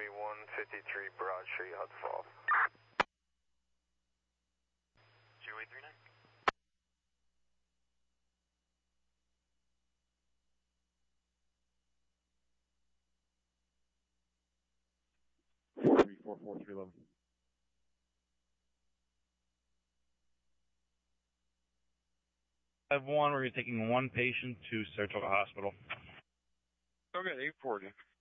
be 153 Broad Street, Hudson Falls. 0839. Four 311. I have one where you're taking one patient to Saratoga Hospital. Okay, 840.